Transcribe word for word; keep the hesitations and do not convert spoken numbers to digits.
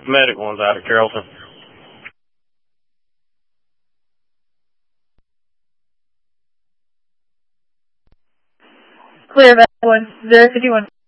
Medic one's out of Carrollton. Clear, Medic one, zero fifty-one.